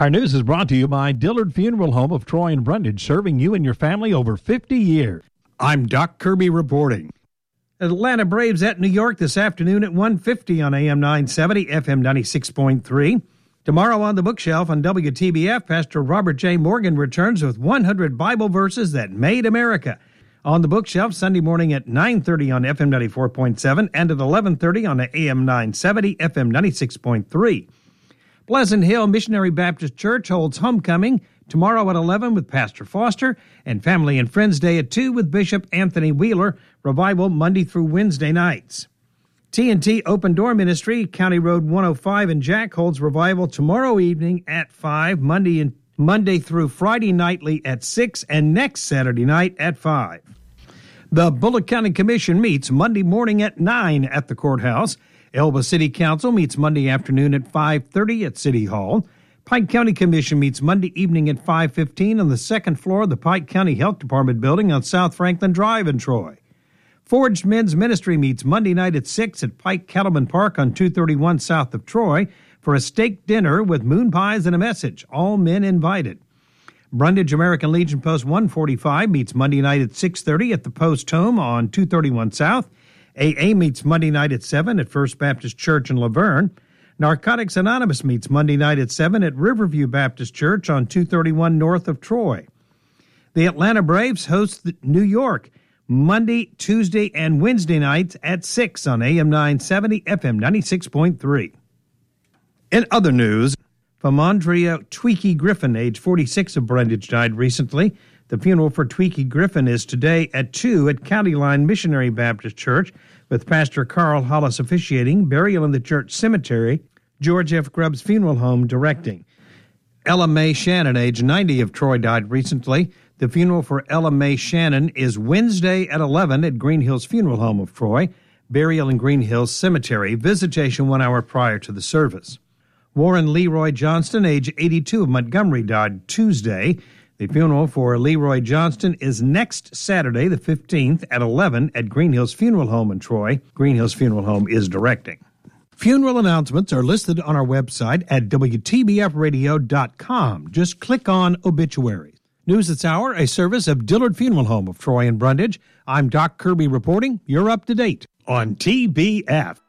Our news is brought to you by Dillard Funeral Home of Troy and Brundage, serving you and your family over 50 years. I'm Doc Kirby reporting. Atlanta Braves at New York this afternoon at 1:50 on AM 970, FM 96.3. Tomorrow on the bookshelf on WTBF, Pastor Robert J. Morgan returns with 100 Bible verses that made America. On the bookshelf Sunday morning at 9:30 on FM 94.7 and at 11:30 on AM 970, FM 96.3. Pleasant Hill Missionary Baptist Church holds homecoming tomorrow at 11 with Pastor Foster, and Family and Friends Day at 2 with Bishop Anthony Wheeler. Revival Monday through Wednesday nights. T&T Open Door Ministry, County Road 105 in Jack, holds revival tomorrow evening at 5, Monday through Friday nightly at 6, and next Saturday night at 5. The Bullock County Commission meets Monday morning at 9 at the courthouse. Elba City Council meets Monday afternoon at 5:30 at City Hall. Pike County Commission meets Monday evening at 5:15 on the second floor of the Pike County Health Department building on South Franklin Drive in Troy. Forged Men's Ministry meets Monday night at 6 at Pike Cattleman Park on 231 south of Troy for a steak dinner with moon pies and a message. All men invited. Brundage American Legion Post 145 meets Monday night at 6:30 at the Post Home on 231 south. AA meets Monday night at 7 at First Baptist Church in Laverne. Narcotics Anonymous meets Monday night at 7 at Riverview Baptist Church on 231 north of Troy. The Atlanta Braves host New York Monday, Tuesday, and Wednesday nights at 6 on AM 970, FM 96.3. In other news, Famondria Tweaky Griffin, age 46 of Brundage, died recently. The funeral for Tweaky Griffin is today at 2 at County Line Missionary Baptist Church, with Pastor Carl Hollis officiating, burial in the church cemetery, George F. Grubbs Funeral Home directing. Ella Mae Shannon, age 90 of Troy, died recently. The funeral for Ella Mae Shannon is Wednesday at 11 at Green Hills Funeral Home of Troy, burial in Green Hills Cemetery, visitation 1 hour prior to the service. Warren Leroy Johnston, age 82 of Montgomery, died Tuesday. The funeral for Leroy Johnston is next Saturday, the 15th, at 11 at Green Hills Funeral Home in Troy. Green Hills Funeral Home is directing. Funeral announcements are listed on our website at WTBFradio.com. Just click on Obituaries. News This Hour, a service of Dillard Funeral Home of Troy and Brundage. I'm Doc Kirby reporting. You're up to date on TBF.